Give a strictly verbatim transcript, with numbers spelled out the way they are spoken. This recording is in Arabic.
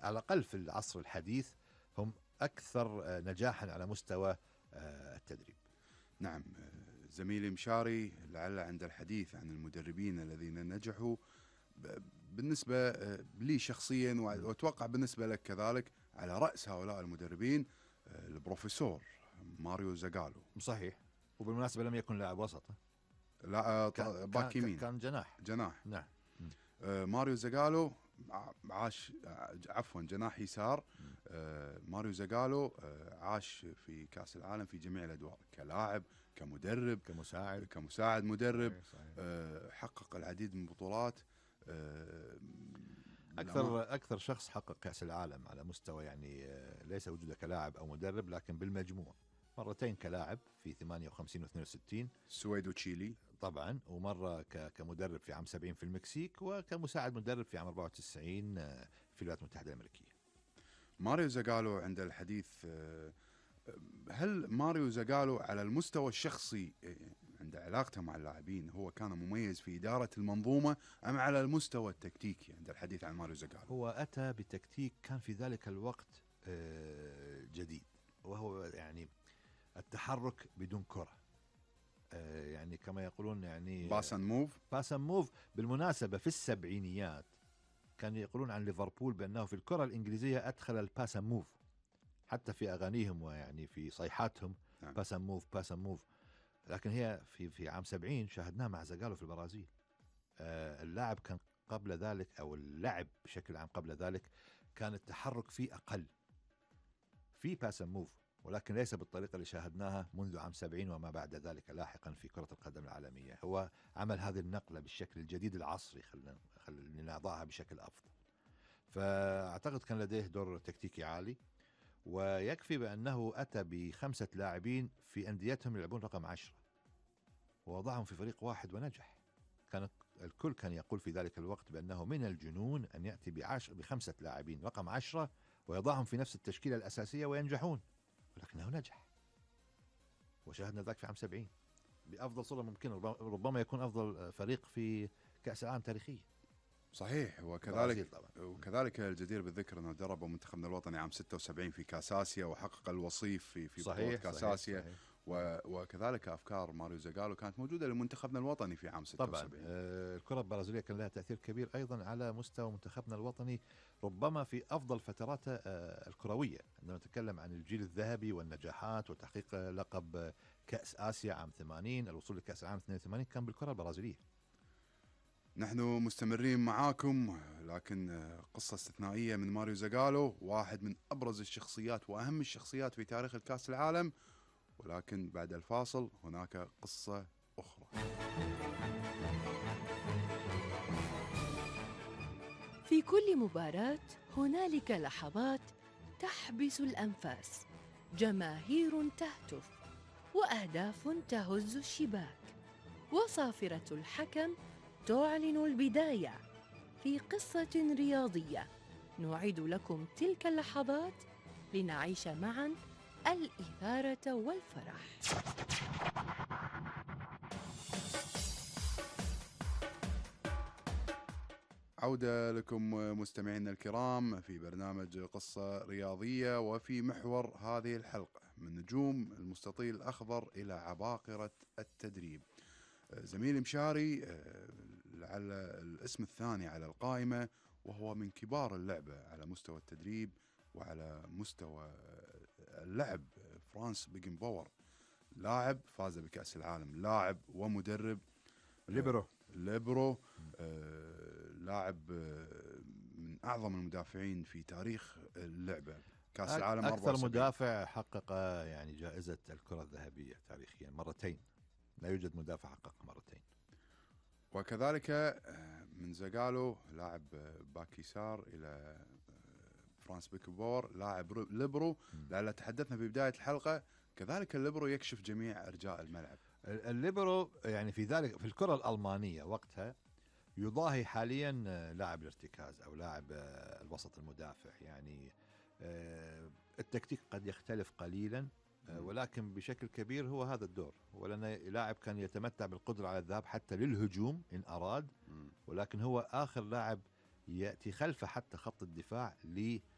على الأقل في العصر الحديث هم أكثر نجاحا على مستوى التدريب. نعم زميلي مشاري، لعل عند الحديث عن المدربين الذين نجحوا بالنسبة لي شخصيا وأتوقع بالنسبة لك كذلك، على رأس هؤلاء المدربين البروفيسور ماريو زاغالو. صحيح، وبالمناسبة لم يكن لاعب وسط، لا باك يمين، كان جناح جناح نعم. آه ماريو زاغالو عاش عفوا جناح يسار. آه ماريو زاغالو آه عاش في كأس العالم في جميع الأدوار، كلاعب، كمدرب، كمساعد كمساعد مدرب. صحيح صحيح. آه حقق العديد من البطولات. آه أكثر أكثر شخص حقق كأس العالم على مستوى يعني ليس وجوده كلاعب أو مدرب، لكن بالمجموع مرتين كلاعب في ثمانية وخمسين واثنين وستين السويد وتشيلي طبعا، ومرة كمدرب في عام سبعين في المكسيك، وكمساعد مدرب في عام أربعة وتسعين في الولايات المتحدة الأمريكية. ماريو زاغالو عند الحديث، هل ماريو زاغالو على المستوى الشخصي عند علاقته مع اللاعبين هو كان مميز في إدارة المنظومة، أم على المستوى التكتيكي عند الحديث عن ماريو زاغالو؟ هو أتى بتكتيك كان في ذلك الوقت جديد، وهو يعني التحرك بدون كرة، يعني كما يقولون يعني باس اند موف. باس اند موف. بالمناسبة في السبعينيات كانوا يقولون عن ليفربول بأنه في الكرة الإنجليزية أدخل الباس اند موف، حتى في أغانيهم ويعني في صيحاتهم نعم. باس اند موف باس اند موف. لكن هي في في عام سبعين شاهدناه مع زاغالو في البرازيل. آه اللاعب كان قبل ذلك، أو اللعب بشكل عام قبل ذلك، كان التحرك فيه أقل، في باس اند موف، ولكن ليس بالطريقة اللي شاهدناها منذ عام سبعين وما بعد ذلك لاحقا في كرة القدم العالمية. هو عمل هذه النقلة بالشكل الجديد العصري، خلينا خلينا نضعها بشكل أفضل. فأعتقد كان لديه دور تكتيكي عالي، ويكفي بأنه أتى بخمسة لاعبين في أنديتهم يلعبون رقم عشرة ووضعهم في فريق واحد ونجح. كان الكل كان يقول في ذلك الوقت بأنه من الجنون أن يأتي بعشر بخمسة لاعبين رقم عشرة ويضعهم في نفس التشكيلة الأساسية وينجحون، ولكنه نجح. وشاهدنا ذلك في عام سبعين بأفضل صورة ممكنة، ربما يكون أفضل فريق في كأس العالم تاريخيا. صحيح. وكذلك وكذلك الجدير بالذكر انه درب منتخبنا الوطني عام ستة وسبعين في كاس اسيا، وحقق الوصيف في في بطولة كاس اسيا. وكذلك افكار ماريو زاغالو كانت موجوده لمنتخبنا الوطني في عام ستة وسبعين. طبعا آه الكره البرازيليه كان لها تاثير كبير ايضا على مستوى منتخبنا الوطني، ربما في افضل فتراته آه الكرويه، عندما نتكلم عن الجيل الذهبي والنجاحات وتحقيق لقب كاس اسيا عام ثمانين، الوصول لكاس العالم اثنين وثمانين كان بالكره البرازيليه. نحن مستمرين معاكم، لكن قصة استثنائية من ماريو زاغالو، واحد من أبرز الشخصيات وأهم الشخصيات في تاريخ الكأس العالم. ولكن بعد الفاصل هناك قصة أخرى. في كل مباراة هنالك لحظات تحبس الأنفاس، جماهير تهتف، وأهداف تهز الشباك، وصافرة الحكم تعلن البداية في قصة رياضية. نعيد لكم تلك اللحظات لنعيش معا الإثارة والفرح. عودة لكم مستمعينا الكرام في برنامج قصة رياضية، وفي محور هذه الحلقة من نجوم المستطيل الأخضر إلى عباقرة التدريب. زميلي مشاري، لعل الاسم الثاني على القائمة، وهو من كبار اللعبة على مستوى التدريب وعلى مستوى اللعب، فرانس بيكنباور. لاعب فاز بكأس العالم، لاعب ومدرب، ليبرو ليبرو آه، لاعب من أعظم المدافعين في تاريخ اللعبة. كأس العالم أكثر مدافع حقق يعني جائزة الكرة الذهبية تاريخيا مرتين، لا يوجد مدافع حقق مرتين. وكذلك من زاغالو لاعب باك يسار إلى فرانس بيكنباور لاعب ليبرو. لعل تحدثنا في بداية الحلقة، كذلك الليبرو يكشف جميع أرجاء الملعب. الليبرو يعني في ذلك في الكرة الألمانية وقتها يضاهي حاليا لاعب الارتكاز أو لاعب الوسط المدافع. يعني التكتيك قد يختلف قليلا، ولكن بشكل كبير هو هذا الدور. ولأن لاعب كان يتمتع بالقدرة على الذهاب حتى للهجوم إن أراد، ولكن هو آخر لاعب يأتي خلف حتى خط الدفاع